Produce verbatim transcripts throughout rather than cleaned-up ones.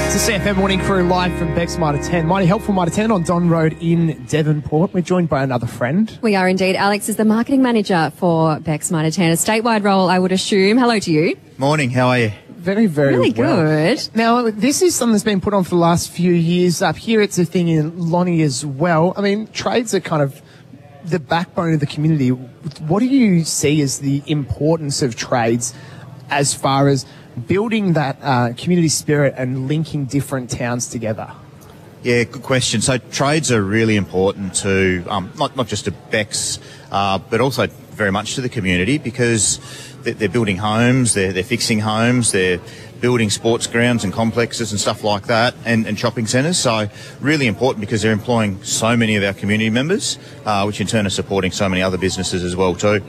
It's the C F M Morning Crew live from Beck's Mitre ten. Mighty helpful Mitre ten on Don Road in Devonport. We're joined by another friend. We are indeed. Alex is the marketing manager for Beck's Mitre ten, a statewide role, I would assume. Hello to you. Morning, how are you? Very, very Really well. good. Now, this is something that's been put on for the last few years. Up here, it's a thing in Lonnie as well. I mean, trades are kind of the backbone of the community. What do you see as the importance of trades as far as building that uh, community spirit and linking different towns together? Yeah, good question. So trades are really important to, um, not, not just to Beck's, uh, but also very much to the community, because they're, they're building homes, they're, they're fixing homes, they're building sports grounds and complexes and stuff like that, and, and shopping centres. So really important because they're employing so many of our community members, uh, which in turn are supporting so many other businesses as well too.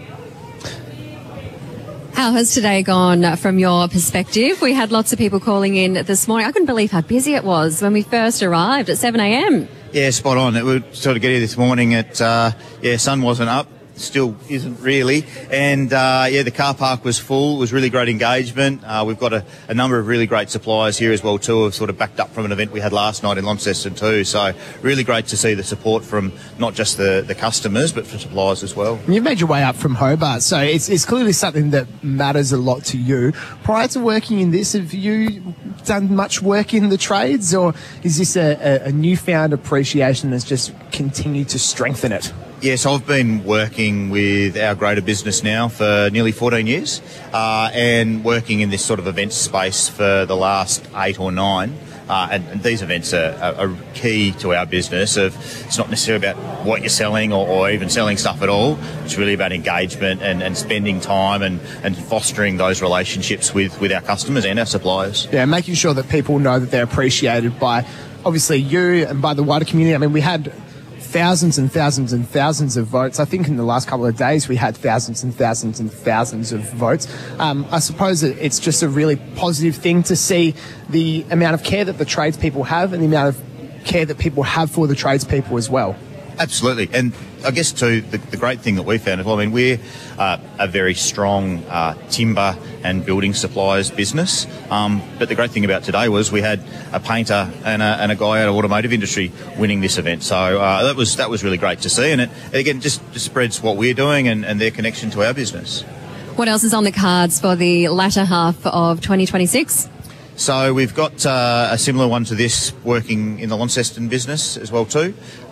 How has today gone from your perspective? We had lots of people calling in this morning. I couldn't believe how busy it was when we first arrived at seven a.m. Yeah, spot on. It would sort of get here this morning at, uh, yeah, sun wasn't up. Still isn't really. And, uh, yeah, the car park was full. It was really great engagement. Uh, we've got a, a number of really great suppliers here as well too, have sort of backed up from an event we had last night in Launceston too. So really great to see the support from not just the, the customers, but for suppliers as well. You've made your way up from Hobart, so it's, it's clearly something that matters a lot to you. Prior to working in this, have you done much work in the trades, or is this a, a, a newfound appreciation that's just continued to strengthen it? Yes, I've been working with our greater business now for nearly fourteen years, uh, and working in this sort of events space for the last eight or nine. Uh, and, and these events are, are, are key to our business. Of it's not necessarily about what you're selling or, or even selling stuff at all. It's really about engagement and, and spending time and, and fostering those relationships with, with our customers and our suppliers. Yeah, making sure that people know that they're appreciated by, obviously, you and by the wider community. I mean, we had thousands and thousands and thousands of votes. I think in the last couple of days we had thousands and thousands and thousands of votes. Um, I suppose that it's just a really positive thing to see the amount of care that the tradespeople have and the amount of care that people have for the tradespeople as well. Absolutely. And I guess, too, the, the great thing that we found as well, I mean, we're uh, a very strong uh, timber and building supplies business. Um, but the great thing about today was we had a painter and a, and a guy out of automotive industry winning this event. So uh, that was that was really great to see. And it, again, just, just spreads what we're doing and, and their connection to our business. What else is on the cards for the latter half of twenty twenty-six? So we've got uh, a similar one to this working in the Launceston business as well too.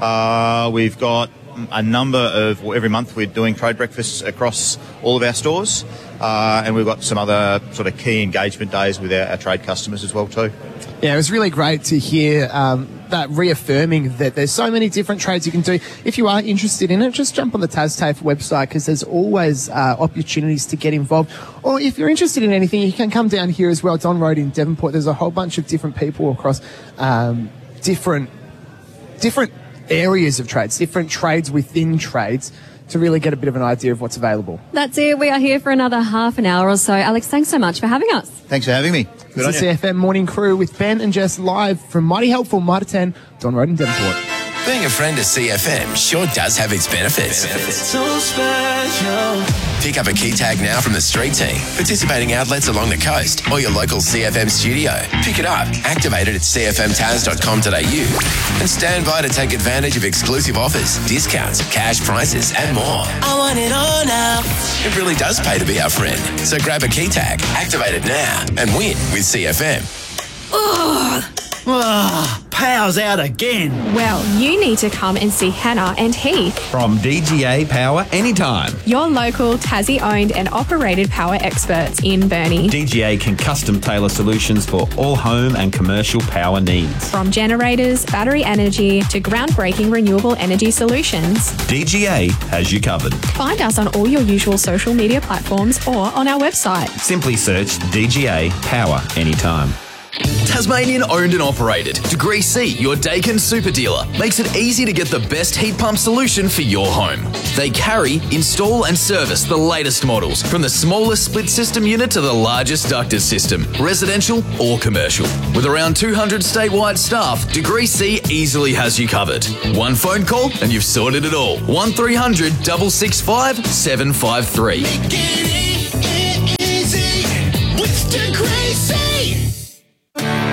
Uh, we've got a number of, well, every month we're doing trade breakfasts across all of our stores, uh, and we've got some other sort of key engagement days with our, our trade customers as well too. Yeah, it was really great to hear um, that reaffirming that there's so many different trades you can do. If you are interested in it, just jump on the TasTAFE website, because there's always uh, opportunities to get involved. Or if you're interested in anything, you can come down here as well. Don Road in Devonport. There's a whole bunch of different people across um, different different areas of trades, different trades within trades, to really get a bit of an idea of what's available. That's it. We are here for another half an hour or so. Alex, thanks so much for having us. Thanks for having me. Good It's on the you. C F M Morning Crew with Ben and Jess live from Mighty Helpful Mitre ten, Don Road in Devonport. Being a friend of C F M sure does have its benefits. So special. Pick up a key tag now from the street team, participating outlets along the coast, or your local C F M studio. Pick it up, activate it at c f m taz dot com dot a u, and stand by to take advantage of exclusive offers, discounts, cash prizes, and more. I want it all now. It really does pay to be our friend. So grab a key tag, activate it now, and win with C F M. Ugh. Ah, power's out again. Well, you need to come and see Hannah and Heath, From D G A Power Anytime. your local Tassie-owned and operated power experts in Burnie. D G A can custom tailor solutions for all home and commercial power needs. From generators, battery energy to groundbreaking renewable energy solutions. D G A has you covered. Find us on all your usual social media platforms or on our website. Simply search D G A Power Anytime. Tasmanian owned and operated. Degree C, your Dakin super dealer, makes it easy to get the best heat pump solution for your home. They carry, install and service the latest models, from the smallest split system unit to the largest ducted system, residential or commercial. With around two hundred statewide staff, Degree C easily has you covered. One phone call and you've sorted it all. one three hundred, six six five, seven five three. Make it easy with Degree C.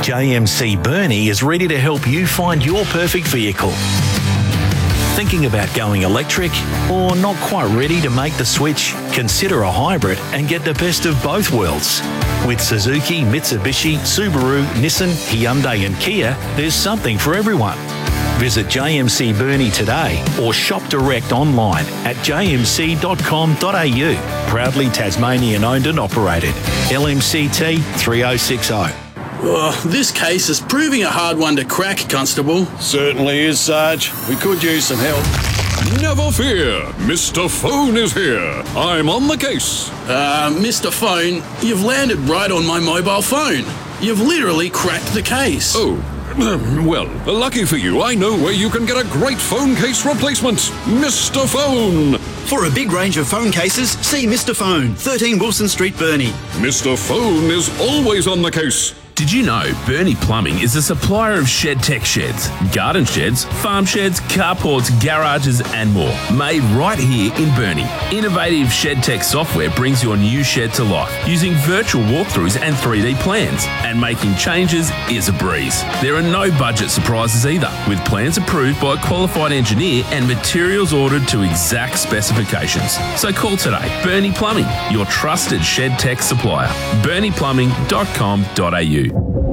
J M C Burnie is ready to help you find your perfect vehicle. Thinking about going electric or not quite ready to make the switch? Consider a hybrid and get the best of both worlds. With Suzuki, Mitsubishi, Subaru, Nissan, Hyundai and Kia, there's something for everyone. Visit J M C Burnie today or shop direct online at j m c dot com dot a u. Proudly Tasmanian owned and operated. L M C T three oh six oh. Oh, this case is proving a hard one to crack, Constable. Certainly is, Sarge. We could use some help. Never fear, Mister Phone is here. I'm on the case. Uh, Mister Phone, you've landed right on my mobile phone. You've literally cracked the case. Oh, well, lucky for you, I know where you can get a great phone case replacement. Mister Phone. For a big range of phone cases, see Mister Phone, thirteen Wilson Street, Burnie. Mister Phone is always on the case. Did you know Burnie Plumbing is a supplier of shed tech sheds, garden sheds, farm sheds, carports, garages and more, made right here in Burnie. Innovative shed tech software brings your new shed to life using virtual walkthroughs and three D plans, and making changes is a breeze. There are no budget surprises either, with plans approved by a qualified engineer and materials ordered to exact specifications. So call today. Burnie Plumbing, your trusted shed tech supplier. burnie plumbing dot com dot a u.